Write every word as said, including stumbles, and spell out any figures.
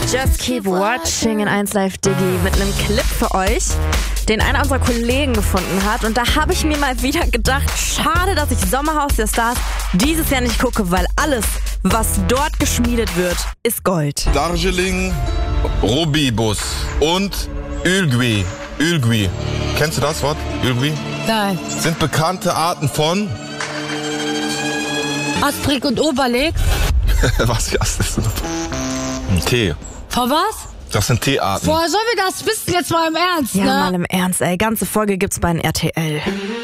Just Keep Watching in eins Live Diggi mit einem Clip für euch, den einer unserer Kollegen gefunden hat. Und da habe ich mir mal wieder gedacht, schade, dass ich Sommerhaus der Stars dieses Jahr nicht gucke, weil alles, was dort geschmiedet wird, ist Gold. Darjeeling, Robibus und Ülgüi. Ülgüi. Kennst du das Wort? Ülgüi? Nein. Sind bekannte Arten von... Astrid und Oberleg. Was ist das? Ein Tee. Von was? Das sind Teearten. Woher sollen wir das wissen jetzt mal im Ernst, Ja, ne? mal im Ernst, ey. Ganze Folge gibt's bei den R T L.